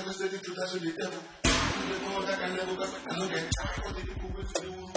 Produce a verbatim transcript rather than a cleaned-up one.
steady to dash with the devil. I don't get time for the people with the